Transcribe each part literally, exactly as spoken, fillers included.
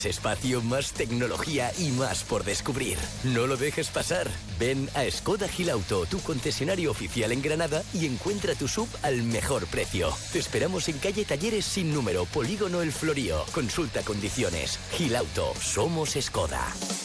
Espacio, más tecnología y más por descubrir. No lo dejes pasar. Ven a Skoda Gilauto, tu concesionario oficial en Granada, y encuentra tu sub al mejor precio. Te esperamos en calle Talleres sin número, Polígono El Florío. Consulta condiciones. Gilauto, somos Skoda.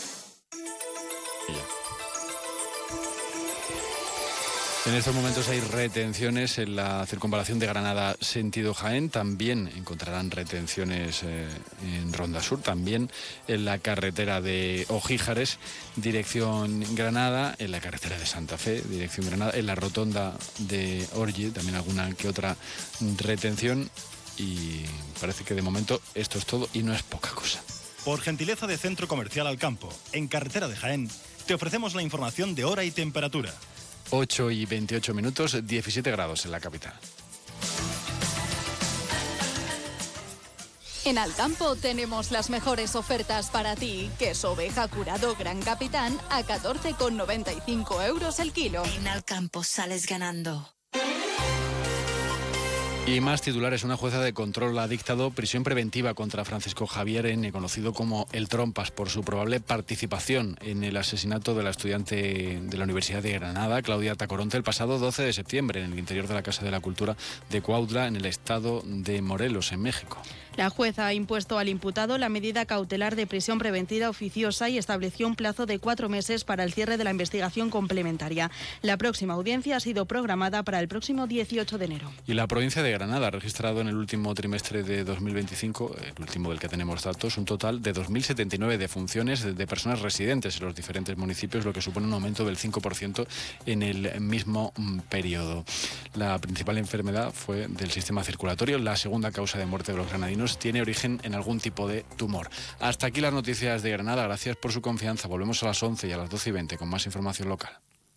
En estos momentos hay retenciones en la circunvalación de Granada sentido Jaén. También encontrarán retenciones eh, en Ronda Sur, también en la carretera de Ojíjares, dirección Granada, en la carretera de Santa Fe, dirección Granada, en la rotonda de Orgi, también alguna que otra retención. Y parece que de momento esto es todo y no es poca cosa. Por gentileza de Centro Comercial Alcampo, en carretera de Jaén, te ofrecemos la información de hora y temperatura. ocho y veintiocho minutos, diecisiete grados en la capital. En Alcampo tenemos las mejores ofertas para ti. Queso oveja curado Gran Capitán a catorce con noventa y cinco euros el kilo. En Alcampo sales ganando. Y más titulares. Una jueza de control ha dictado prisión preventiva contra Francisco Javier N., conocido como El Trompas, por su probable participación en el asesinato de la estudiante de la Universidad de Granada, Claudia Tacoronte, el pasado doce de septiembre, en el interior de la Casa de la Cultura de Cuautla, en el estado de Morelos, en México. La jueza ha impuesto al imputado la medida cautelar de prisión preventiva oficiosa y estableció un plazo de cuatro meses para el cierre de la investigación complementaria. La próxima audiencia ha sido programada para el próximo dieciocho de enero. Y la provincia de Granada ha registrado en el último trimestre de dos mil veinticinco, el último del que tenemos datos, un total de dos mil setenta y nueve defunciones de personas residentes en los diferentes municipios, lo que supone un aumento del cinco por ciento en el mismo periodo. La principal enfermedad fue del sistema circulatorio. La segunda causa de muerte de los granadinos tiene origen en algún tipo de tumor. Hasta aquí las noticias de Granada. Gracias por su confianza. Volvemos a las once y a las doce y veinte con más información local.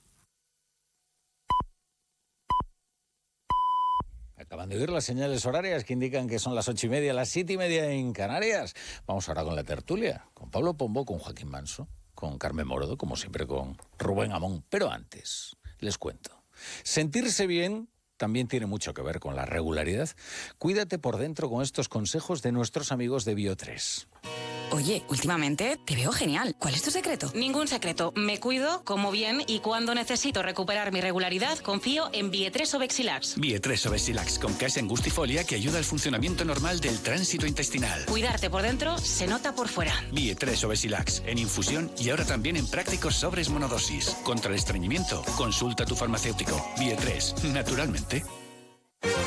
Acaban de oír las señales horarias que indican que son las ocho y media, las siete y media en Canarias. Vamos ahora con la tertulia, con Pablo Pombo, con Joaquín Manso, con Carmen Morodo, como siempre con Rubén Amón. Pero antes, les cuento. Sentirse bien también tiene mucho que ver con la regularidad. Cuídate por dentro con estos consejos de nuestros amigos de Bio tres. Oye, últimamente te veo genial. ¿Cuál es tu secreto? Ningún secreto. Me cuido, como bien y cuando necesito recuperar mi regularidad, confío en Bio tres Obexilax. Bio tres Obexilax con casa angustifolia que ayuda al funcionamiento normal del tránsito intestinal. Cuidarte por dentro se nota por fuera. Bio tres Obexilax en infusión y ahora también en prácticos sobres monodosis. Contra el estreñimiento, consulta a tu farmacéutico. Bio tres, naturalmente.